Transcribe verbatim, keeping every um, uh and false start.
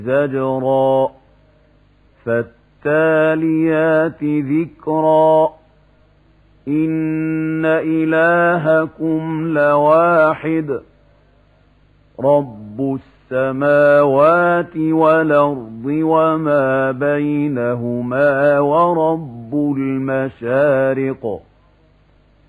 زجرا فالتاليات ذكرا إن إلهكم لواحد رب السماوات والأرض وما بينهما ورب المشارق